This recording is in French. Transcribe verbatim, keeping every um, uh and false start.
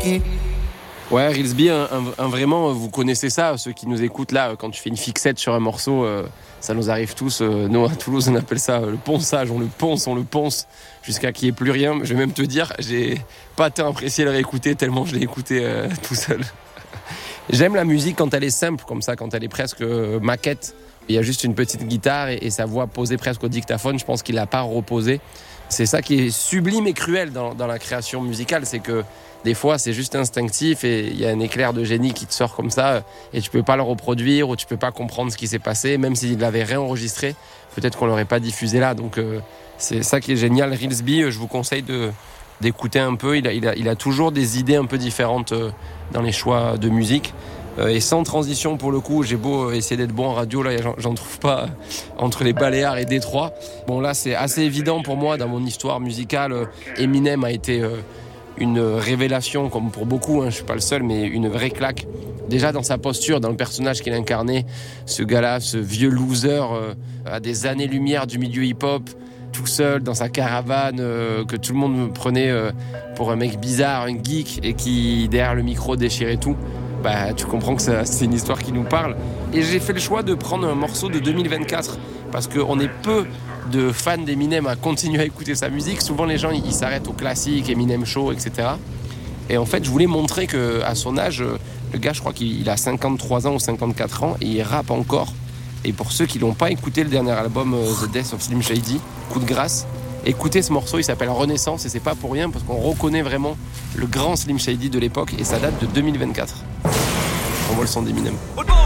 Ouais, Rilsby, un, un, un, vraiment, vous connaissez ça, ceux qui nous écoutent là, quand tu fais une fixette sur un morceau, euh, ça nous arrive tous. Euh, nous, à Toulouse, on appelle ça euh, le ponçage, on le ponce, on le ponce, jusqu'à qu'il n'y ait plus rien. Je vais même te dire, j'ai pas tant apprécié le réécouter, tellement je l'ai écouté euh, tout seul. J'aime la musique quand elle est simple, comme ça, quand elle est presque euh, maquette. Il y a juste une petite guitare et, et sa voix posée presque au dictaphone, je pense qu'il l'a pas reposée. C'est ça qui est sublime et cruel dans, dans la création musicale, c'est que des fois c'est juste instinctif et il y a un éclair de génie qui te sort comme ça et tu peux pas le reproduire ou tu peux pas comprendre ce qui s'est passé, même s'il l'avait réenregistré, peut-être qu'on l'aurait pas diffusé là. Donc euh, c'est ça qui est génial. Rilsby, je vous conseille de, d'écouter un peu, il a, il, a, il a toujours des idées un peu différentes euh, dans les choix de musique. Et sans transition pour le coup, j'ai beau essayer d'être bon en radio, là j'en, j'en trouve pas entre les Baléares et Détroit. Bon là c'est assez évident pour moi dans mon histoire musicale. Eminem a été euh, une révélation comme pour beaucoup, hein, je suis pas le seul, mais une vraie claque. Déjà dans sa posture, dans le personnage qu'il incarnait, ce gars-là, ce vieux loser euh, à des années-lumière du milieu hip-hop, tout seul dans sa caravane, euh, que tout le monde me prenait euh, pour un mec bizarre, un geek, et qui derrière le micro déchirait tout. Bah, tu comprends que ça, c'est une histoire qui nous parle. Et j'ai fait le choix de prendre un morceau de deux mille vingt-quatre parce qu'on est peu de fans d'Eminem à continuer à écouter sa musique. Souvent, les gens ils s'arrêtent au classique, Eminem Show, et cetera. Et en fait, je voulais montrer qu'à son âge, le gars, je crois qu'il a cinquante-trois ans ou cinquante-quatre ans et il rappe encore. Et pour ceux qui l'ont pas écouté, le dernier album The Death of Slim Shady, coup de grâce, écoutez ce morceau, il s'appelle Renaissance et c'est pas pour rien parce qu'on reconnaît vraiment le grand Slim Shady de l'époque et ça date de deux mille vingt-quatre. On voit le son d'Eminem.